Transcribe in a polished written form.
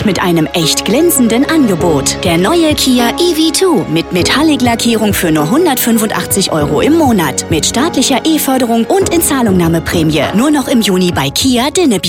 Und mit einem echt glänzenden Angebot. Der neue Kia EV2 mit Metallic-Lackierung für nur 185 € im Monat. Mit staatlicher E-Förderung und Inzahlungnahmeprämie. Nur noch im Juni bei Kia Dinnebiet.